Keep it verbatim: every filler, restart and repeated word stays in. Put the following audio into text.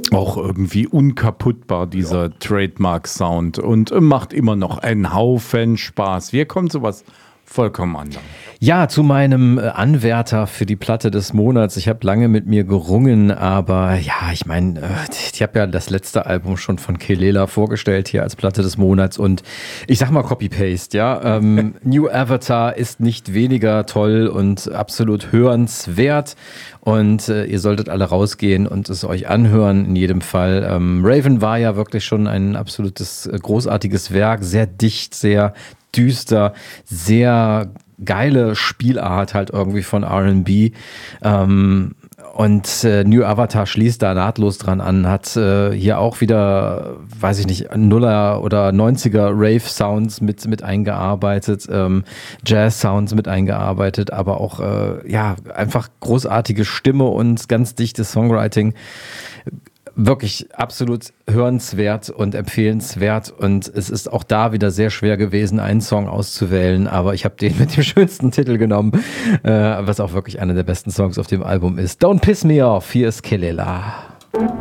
Auch irgendwie unkaputtbar, dieser ja. Trademark-Sound, und macht immer noch einen Haufen Spaß. Wir kommen zu was vollkommen anderem. Ja, zu meinem Anwärter für die Platte des Monats. Ich habe lange mit mir gerungen, aber ja, ich meine, ich habe ja das letzte Album schon von Kelela vorgestellt hier als Platte des Monats und ich sag mal Copy-Paste, ja. Ähm, New Avatar ist nicht weniger toll und absolut hörenswert und äh, ihr solltet alle rausgehen und es euch anhören in jedem Fall. Ähm, Raven war ja wirklich schon ein absolutes äh, großartiges Werk, sehr dicht, sehr düster, sehr geile Spielart halt irgendwie von R and B. Ähm, und äh, New Avatar schließt da nahtlos dran an, hat äh, hier auch wieder, weiß ich nicht, Nuller- oder neunziger Rave-Sounds mit, mit eingearbeitet, ähm, Jazz-Sounds mit eingearbeitet, aber auch äh, ja einfach großartige Stimme und ganz dichtes Songwriting. Wirklich absolut hörenswert und empfehlenswert und es ist auch da wieder sehr schwer gewesen, einen Song auszuwählen, aber ich habe den mit dem schönsten Titel genommen, äh, was auch wirklich einer der besten Songs auf dem Album ist. Don't Piss Me Off, hier ist Kelela.